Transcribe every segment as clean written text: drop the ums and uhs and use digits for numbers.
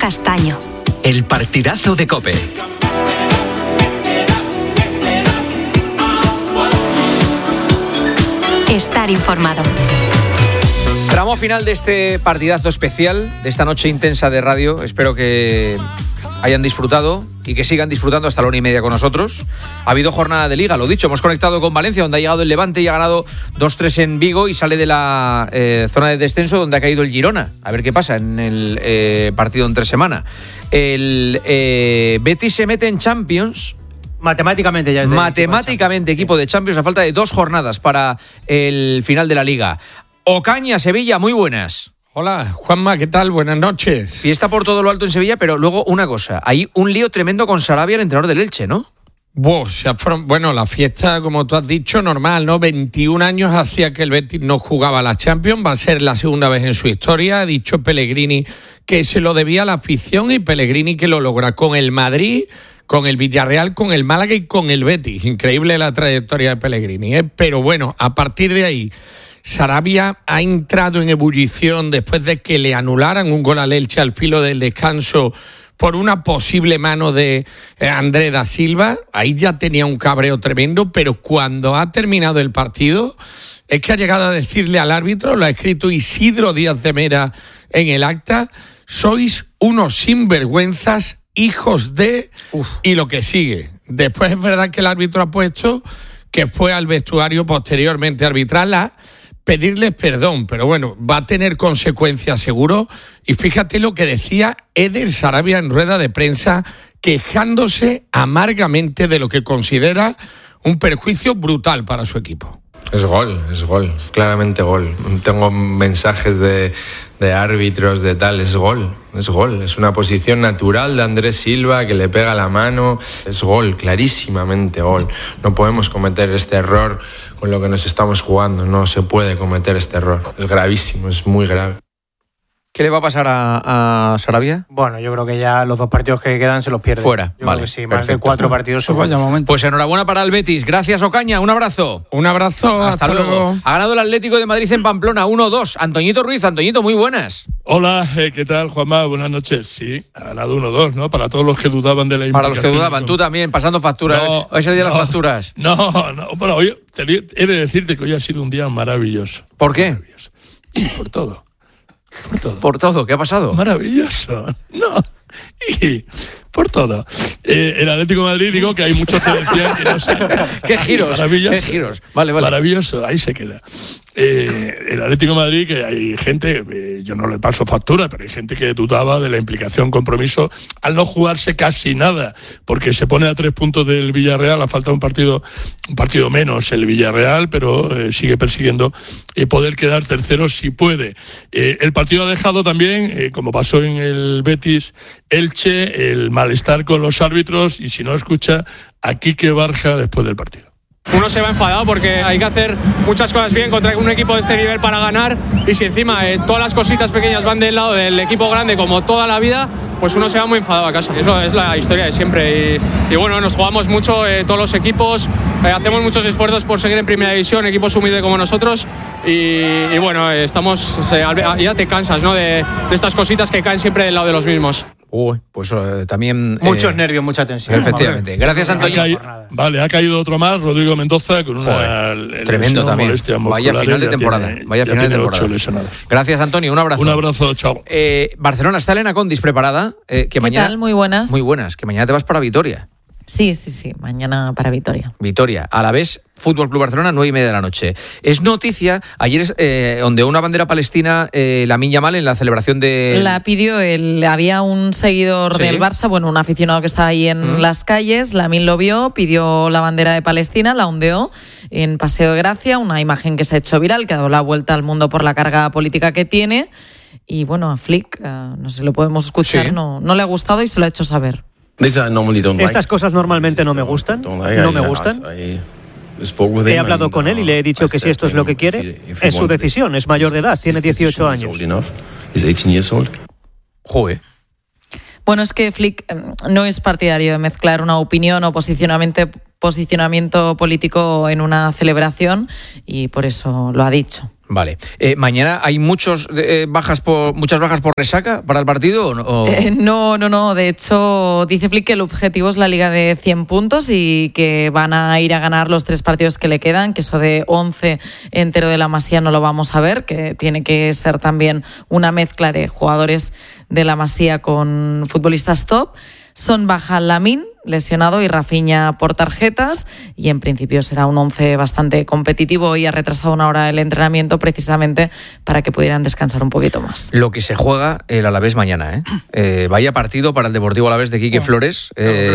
Castaño. El partidazo de COPE. Estar informado. Tramo final de este partidazo especial, de esta noche intensa de radio. Espero que hayan disfrutado y que sigan disfrutando hasta la 1:30 con nosotros. Ha habido jornada de Liga, lo dicho, hemos conectado con Valencia, donde ha llegado el Levante y ha ganado 2-3 en Vigo y sale de la zona de descenso donde ha caído el Girona. A ver qué pasa en el partido entre semana. El Betis se mete en Champions. Matemáticamente ya es Matemáticamente equipo de Champions a falta de 2 jornadas para el final de la Liga. Ocaña, Sevilla, muy buenas. Hola, Juanma, ¿qué tal? Buenas noches. Fiesta por todo lo alto en Sevilla, pero luego una cosa. Hay un lío tremendo con Sarabia, el entrenador del Elche, ¿no? Bueno, la fiesta, como tú has dicho, normal, ¿no? 21 años hacía que el Betis no jugaba la Champions. Va a ser la segunda vez en su historia. Ha dicho Pellegrini que se lo debía a la afición y Pellegrini que lo logra con el Madrid, con el Villarreal, con el Málaga y con el Betis. Increíble la trayectoria de Pellegrini, ¿eh? Pero bueno, a partir de ahí, Sarabia ha entrado en ebullición después de que le anularan un gol al Elche al filo del descanso por una posible mano de André da Silva. Ahí ya tenía un cabreo tremendo, pero cuando ha terminado el partido es que ha llegado a decirle al árbitro, lo ha escrito Isidro Díaz de Mera en el acta: sois unos sinvergüenzas, hijos de... Y lo que sigue. Después es verdad que el árbitro ha puesto que fue al vestuario posteriormente a arbitrarla, pedirles perdón, pero bueno, va a tener consecuencias seguro. Y fíjate lo que decía Eder Sarabia en rueda de prensa, quejándose amargamente de lo que considera un perjuicio brutal para su equipo. Es gol, claramente gol. Tengo mensajes de árbitros, de tal, es gol. Es una posición natural de Andrés Silva que le pega la mano. Es gol, clarísimamente gol. No podemos cometer este error con lo que nos estamos jugando. No se puede cometer este error. Es gravísimo, es muy grave. ¿Qué le va a pasar a Sarabia? Bueno, yo creo que ya los 2 partidos que quedan se los pierde. Fuera, yo vale. Creo que sí, más de 4 partidos. Vaya momento. Pues enhorabuena para el Betis. Gracias, Ocaña. Un abrazo. Un abrazo. Hasta luego. Ha ganado el Atlético de Madrid en Pamplona 1-2. Antoñito Ruiz. Antoñito, muy buenas. Hola, ¿qué tal, Juanma? Buenas noches. Sí, ha ganado 1-2, ¿no? Para todos los que dudaban de la implicación. Para los que dudaban. Tú también, pasando facturas. No, hoy es el día de las facturas. No. Bueno, hoy he de decirte que hoy ha sido un día maravilloso. ¿Por qué? Maravilloso. Y por todo. Por todo, ¿qué ha pasado? Maravilloso, no. Y por todo. El Atlético de Madrid, digo que hay muchos que decían que no sé. ¿Qué giros? Vale. Maravilloso, ahí se queda. El Atlético de Madrid, que hay gente, yo no le paso factura, pero hay gente que dudaba de la implicación, compromiso, al no jugarse casi nada, porque se pone a 3 puntos del Villarreal, a falta un partido menos el Villarreal, pero sigue persiguiendo poder quedar tercero si puede. El partido ha dejado también, como pasó en el Betis Elche, el malestar con los árbitros, y si no escucha a Quique Barja después del partido. Uno se va enfadado porque hay que hacer muchas cosas bien contra un equipo de este nivel para ganar, y si encima todas las cositas pequeñas van del lado del equipo grande como toda la vida, pues uno se va muy enfadado a casa. Eso es la historia de siempre y bueno, nos jugamos mucho todos los equipos, hacemos muchos esfuerzos por seguir en primera división, equipos humildes como nosotros y bueno, ya te cansas, ¿no? de estas cositas que caen siempre del lado de los mismos. Pues también... Muchos nervios, mucha tensión. Efectivamente. Gracias, Antonio. Ha caído otro más, Rodrigo Mendoza, con una tremendo también. Vaya final de temporada. Gracias, Antonio. Un abrazo. Un abrazo, chao. Barcelona, ¿está Elena Condis preparada? ¿Qué tal? Muy buenas. Muy buenas. Que mañana te vas para Vitoria. Sí. Mañana para Vitoria. Vitoria. A la vez, Fútbol Club Barcelona, 9:30 de la noche. Es noticia, ayer ondeó una bandera palestina Lamine Yamal en la celebración de... La pidió había un seguidor del Barça, bueno, un aficionado que estaba ahí en las calles, Lamine lo vio, pidió la bandera de Palestina, la ondeó en Paseo de Gracia, una imagen que se ha hecho viral, que ha dado la vuelta al mundo por la carga política que tiene, y bueno, a Flick, no sé, lo podemos escuchar, no le ha gustado y se lo ha hecho saber. Estas cosas normalmente no me gustan. He hablado con él y le he dicho que si esto es lo que quiere, es su decisión. Es mayor de edad, tiene 18 años. Joder. Bueno, es que Flick no es partidario de mezclar una opinión o posicionamiento político en una celebración y por eso lo ha dicho. Vale. ¿Mañana hay muchas bajas por resaca para el partido o no? No. De hecho, dice Flick que el objetivo es la liga de 100 puntos y que van a ir a ganar los 3 partidos que le quedan, que eso de 11 entero de la Masía no lo vamos a ver, que tiene que ser también una mezcla de jugadores de la Masía con futbolistas top. Son baja Lamine, lesionado, y Rafinha por tarjetas, y en principio será un 11 bastante competitivo, y ha retrasado una hora el entrenamiento precisamente para que pudieran descansar un poquito más. Lo que se juega el Alavés mañana, vaya partido para el Deportivo Alavés de Quique Flores,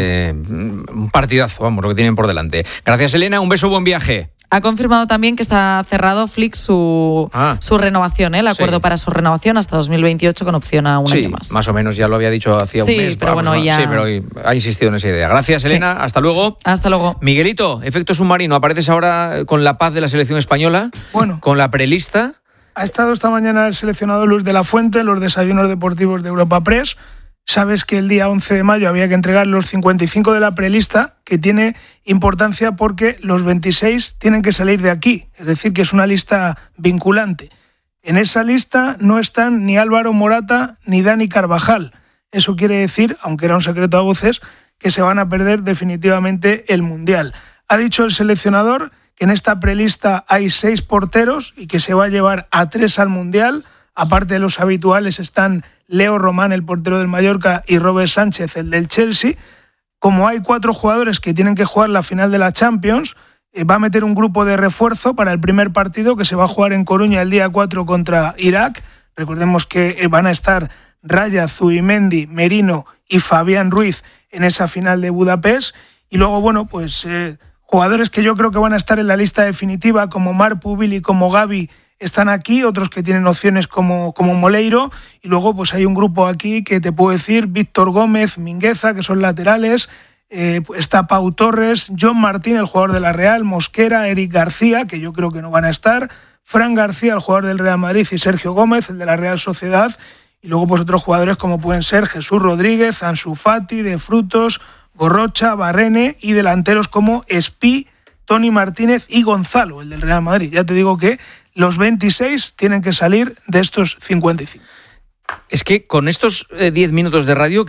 un partidazo, vamos, lo que tienen por delante. Gracias, Elena, un beso, buen viaje. Ha confirmado también que está cerrado Flick su renovación, el acuerdo para su renovación hasta 2028 con opción a un año más. Más o menos ya lo había dicho hacía un mes. Pero bueno, ya... Sí, pero ha insistido en esa idea. Gracias, Elena. Hasta luego. Hasta luego. Miguelito, efecto submarino. Apareces ahora con la paz de la selección española, con la prelista. Ha estado esta mañana el seleccionado Luis de la Fuente en los desayunos deportivos de Europa Press. Sabes que el día 11 de mayo había que entregar los 55 de la prelista, que tiene importancia porque los 26 tienen que salir de aquí, es decir, que es una lista vinculante. En esa lista no están ni Álvaro Morata ni Dani Carvajal. Eso quiere decir, aunque era un secreto a voces, que se van a perder definitivamente el Mundial. Ha dicho el seleccionador que en esta prelista hay 6 porteros y que se va a llevar a 3 al Mundial. Aparte de los habituales están Leo Román, el portero del Mallorca, y Robert Sánchez, el del Chelsea. Como hay 4 jugadores que tienen que jugar la final de la Champions, va a meter un grupo de refuerzo para el primer partido que se va a jugar en Coruña el día 4 contra Irak. Recordemos que van a estar Raya, Zubimendi, Merino y Fabián Ruiz en esa final de Budapest. Y luego, jugadores que yo creo que van a estar en la lista definitiva, como Marc Pubil y como Gavi, están aquí, otros que tienen opciones como Moleiro, y luego pues hay un grupo aquí que te puedo decir, Víctor Gómez, Mingueza, que son laterales, está Pau Torres, John Martín, el jugador de la Real, Mosquera, Eric García, que yo creo que no van a estar, Fran García, el jugador del Real Madrid, y Sergio Gómez, el de la Real Sociedad, y luego pues otros jugadores como pueden ser Jesús Rodríguez, Ansu Fati, De Frutos, Gorrocha, Barrene, y delanteros como Espí, Tony Martínez y Gonzalo, el del Real Madrid. Ya te digo que los 26 tienen que salir de estos 55. Es que con estos 10 minutos de radio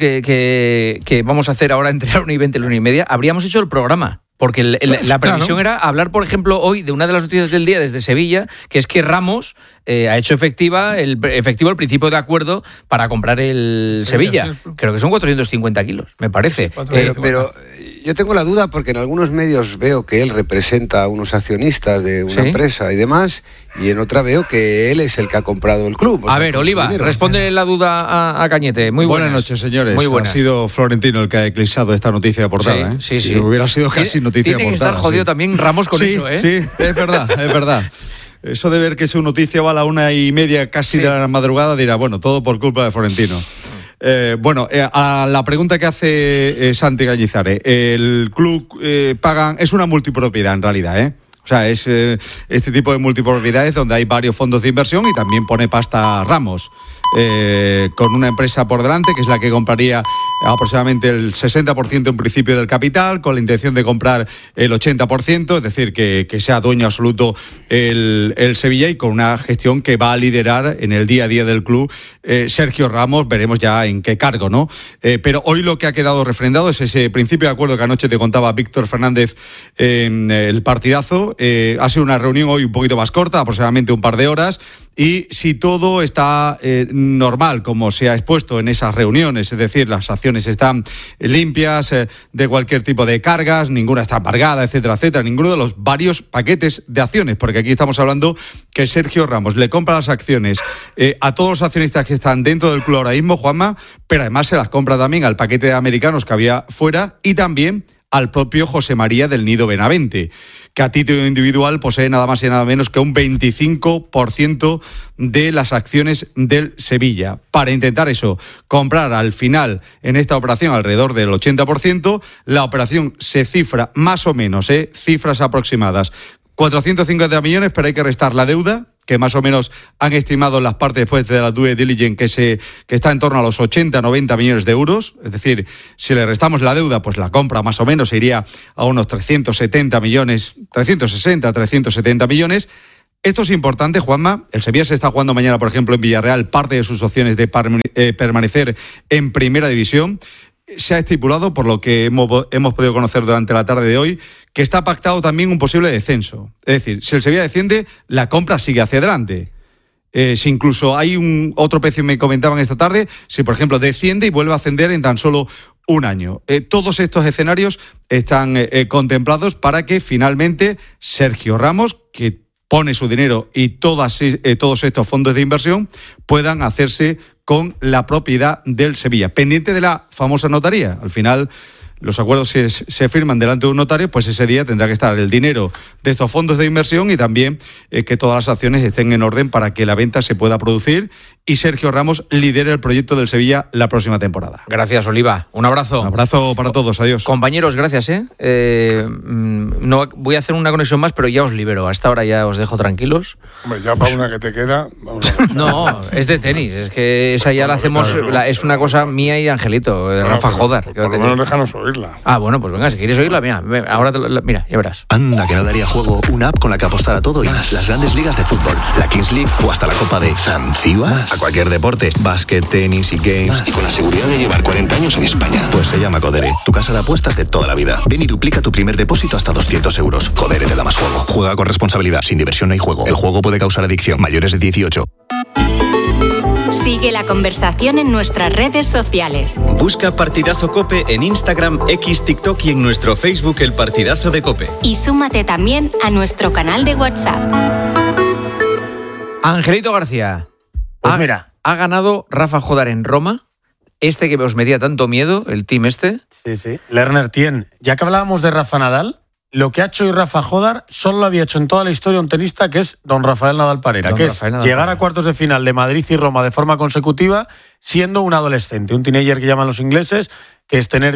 que vamos a hacer ahora entre la 1 y 20 y la 1 y media, habríamos hecho el programa. Porque la previsión era hablar, por ejemplo, hoy de una de las noticias del día desde Sevilla, que es que Ramos ha hecho efectivo el principio de acuerdo para comprar el Sevilla. Creo que son 450 kilos, me parece. Pero yo tengo la duda porque en algunos medios veo que él representa a unos accionistas de una empresa y demás, y en otra veo que él es el que ha comprado el club. A ver, Oliva, responde la duda a Cañete. Muy buenas noches, señores. Muy buenas. Ha sido Florentino el que ha eclipsado esta noticia de portada. Sí. Hubiera sido casi noticia de portada. Tiene que estar jodido también Ramos con eso, ¿eh? Sí, es verdad. Eso de ver que su noticia va a la 1:30 casi de la madrugada, dirá, todo por culpa de Florentino. A la pregunta que hace Santi Gañizares, el club es una multipropiedad en realidad, O sea, es este tipo de multipropiedades donde hay varios fondos de inversión y también pone pasta Ramos, con una empresa por delante que es la que compraría aproximadamente el 60% en principio del capital, con la intención de comprar el 80%, es decir, que sea dueño absoluto el Sevilla, y con una gestión que va a liderar en el día a día del club Sergio Ramos. Veremos ya en qué cargo, ¿no? Pero hoy lo que ha quedado refrendado es ese principio de acuerdo que anoche te contaba Víctor Fernández en el partidazo. Ha sido una reunión hoy un poquito más corta, aproximadamente un par de horas, y si todo está normal, como se ha expuesto en esas reuniones, es decir, las acciones están limpias de cualquier tipo de cargas, ninguna está embargada, etcétera, ninguno de los varios paquetes de acciones, porque aquí estamos hablando que Sergio Ramos le compra las acciones a todos los accionistas que están dentro del club ahora mismo, Juanma, pero además se las compra también al paquete de americanos que había fuera y también al propio José María del Nido Benavente, que a título individual posee nada más y nada menos que un 25% de las acciones del Sevilla. Para intentar comprar al final en esta operación alrededor del 80%, la operación se cifra más o menos, cifras aproximadas, 450 millones, pero hay que restar la deuda, que más o menos han estimado las partes después de la due diligence que está en torno a los 80-90 millones de euros. Es decir, si le restamos la deuda, pues la compra más o menos iría a unos 360, 370 millones. Esto es importante, Juanma. El Sevilla se está jugando mañana, por ejemplo, en Villarreal, parte de sus opciones de permanecer en Primera División. Se ha estipulado, por lo que hemos podido conocer durante la tarde de hoy, que está pactado también un posible descenso. Es decir, si el Sevilla desciende, la compra sigue hacia adelante. Si incluso hay otro precio, me comentaban esta tarde, si por ejemplo desciende y vuelve a ascender en tan solo un año. Todos estos escenarios están contemplados para que finalmente Sergio Ramos, que pone su dinero, y todos estos fondos de inversión puedan hacerse con la propiedad del Sevilla. Pendiente de la famosa notaría. Al final, los acuerdos se firman delante de un notario, pues ese día tendrá que estar el dinero de estos fondos de inversión y también que todas las acciones estén en orden para que la venta se pueda producir y Sergio Ramos lidere el proyecto del Sevilla la próxima temporada. Gracias, Oliva. Un abrazo. Un abrazo para todos. Adiós. Compañeros, gracias. No voy a hacer una conexión más, pero ya os libero. A esta hora ya os dejo tranquilos. Hombre, ya para una que te queda... No, es de tenis. Es que esa ya la hacemos... es una cosa mía y Angelito, Rafa Jodar. Por lo menos déjanos oírla. Ah, bueno, pues venga, si quieres oírla, mira, ahora mira, ya verás. Anda, que no daría juego una app con la que apostar a todo y más. Las grandes ligas de fútbol, la Kings League o hasta la Copa de Zanzíbar. A cualquier deporte, básquet, tenis y games. Y con la seguridad de llevar 40 años en España. Pues se llama Codere, tu casa de apuestas de toda la vida. Ven y duplica tu primer depósito hasta 200 euros. Codere te da más juego. Juega con responsabilidad, sin diversión no hay juego. El juego puede causar adicción. Mayores de 18. Sigue la conversación en nuestras redes sociales. Busca Partidazo COPE en Instagram, X, TikTok y en nuestro Facebook El Partidazo de COPE. Y súmate también a nuestro canal de WhatsApp. Angelito García. Pues mira, ha ganado Rafa Jodar en Roma. Este que os metía tanto miedo, el team este. Sí. Lerner Tien. Ya que hablábamos de Rafa Nadal, lo que ha hecho hoy Rafa Jodar solo lo había hecho en toda la historia un tenista, que es don Rafael Nadal Parera, llegar a cuartos de final de Madrid y Roma de forma consecutiva siendo un adolescente, un teenager que llaman los ingleses, que es tener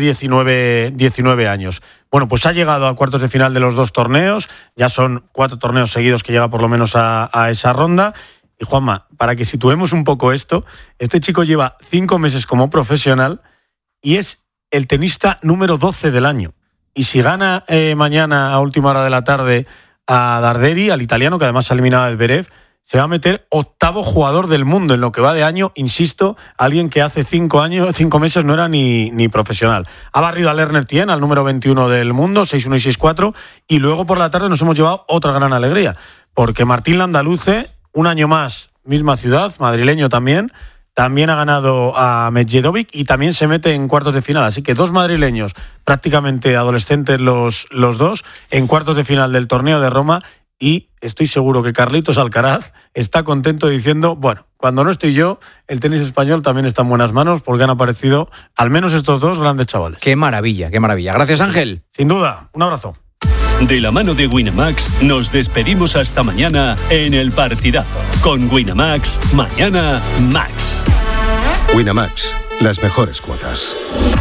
19 años. Bueno, pues ha llegado a cuartos de final de los dos torneos, ya son 4 torneos seguidos que llega por lo menos a esa ronda. Y Juanma, para que situemos un poco esto, este chico lleva 5 meses como profesional y es el tenista número 12 del año. Y si gana mañana a última hora de la tarde a Darderi, al italiano, que además ha eliminado a Zverev, se va a meter 8º jugador del mundo en lo que va de año. Insisto, alguien que hace 5 meses no era ni profesional. Ha barrido a Lerner Tien, al número 21 del mundo, 6-1 y 6-4. Y luego por la tarde nos hemos llevado otra gran alegría, porque Martín Landaluce, un año más, misma ciudad, madrileño también ha ganado a Medjedovic y también se mete en cuartos de final. Así que 2 madrileños, prácticamente adolescentes los dos, en cuartos de final del torneo de Roma. Y estoy seguro que Carlitos Alcaraz está contento diciendo, bueno, cuando no estoy yo, el tenis español también está en buenas manos porque han aparecido al menos estos 2 grandes chavales. Qué maravilla, qué maravilla. Gracias, Ángel. Sin duda, un abrazo. De la mano de Winamax nos despedimos hasta mañana en El Partidazo. Con Winamax, mañana Max. Winamax, las mejores cuotas.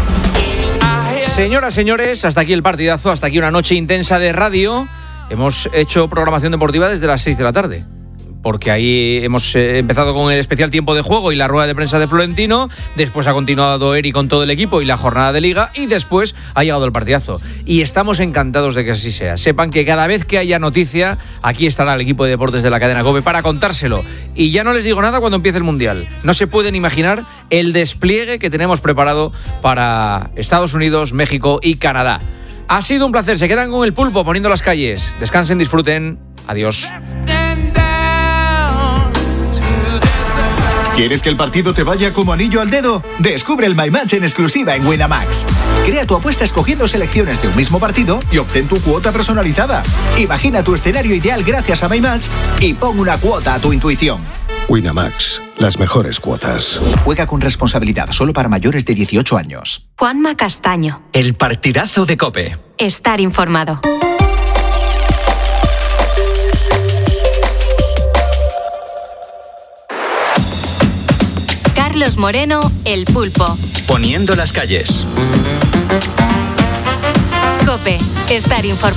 Señoras, señores, hasta aquí el partidazo, hasta aquí una noche intensa de radio. Hemos hecho programación deportiva desde las 6 de la tarde. Porque ahí hemos empezado con el especial tiempo de juego y la rueda de prensa de Florentino, después ha continuado Eri con todo el equipo y la jornada de Liga, y después ha llegado el partidazo. Y estamos encantados de que así sea. Sepan que cada vez que haya noticia, aquí estará el equipo de deportes de la cadena COPE para contárselo. Y ya no les digo nada cuando empiece el Mundial. No se pueden imaginar el despliegue que tenemos preparado para Estados Unidos, México y Canadá. Ha sido un placer, se quedan con el pulpo poniendo las calles. Descansen, disfruten. Adiós. ¿Quieres que el partido te vaya como anillo al dedo? Descubre el My Match en exclusiva en Winamax. Crea tu apuesta escogiendo selecciones de un mismo partido y obtén tu cuota personalizada. Imagina tu escenario ideal gracias a My Match y pon una cuota a tu intuición. Winamax, las mejores cuotas. Juega con responsabilidad, solo para mayores de 18 años. Juanma Castaño. El Partidazo de COPE. Estar informado. Carlos Moreno, El Pulpo. Poniendo las calles. COPE, estar informado.